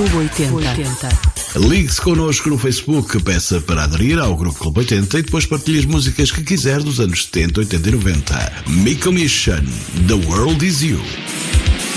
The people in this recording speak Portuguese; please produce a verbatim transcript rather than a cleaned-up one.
Clube oitenta. Ligue-se connosco no Facebook, peça para aderir ao Grupo Clube oitenta e depois partilhe as músicas que quiser dos anos setenta, oitenta e noventa. Miko Mission, The World Is You.